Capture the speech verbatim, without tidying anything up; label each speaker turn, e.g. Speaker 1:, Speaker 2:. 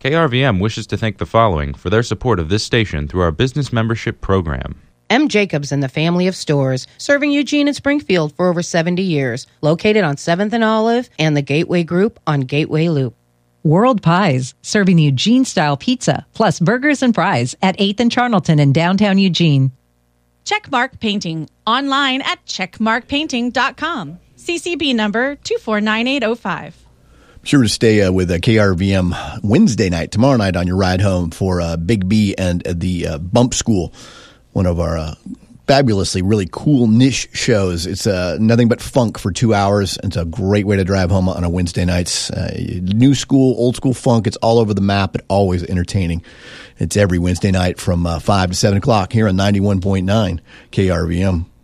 Speaker 1: K R V M wishes to thank the following for their support of this station through our business membership program.
Speaker 2: M. Jacobs and the family of stores, serving Eugene and Springfield for over seventy years, located on seventh and Olive and the Gateway Group on Gateway Loop.
Speaker 3: World Pies, serving Eugene-style pizza, plus burgers and fries at eighth and Charnelton in downtown Eugene.
Speaker 4: Checkmark Painting, online at checkmark painting dot com. C C B number two four nine eight oh five.
Speaker 5: Be sure to stay uh, with uh, K R V M Wednesday night, tomorrow night on your ride home for uh, Big B and uh, the uh, Bump School, one of our uh, fabulously really cool niche shows. It's uh, nothing but funk for two hours. It's a great way to drive home on a Wednesday nights. Uh, new school, old school funk. It's all over the map, but always entertaining. It's every Wednesday night from uh, five to seven o'clock here on ninety-one point nine K R V M.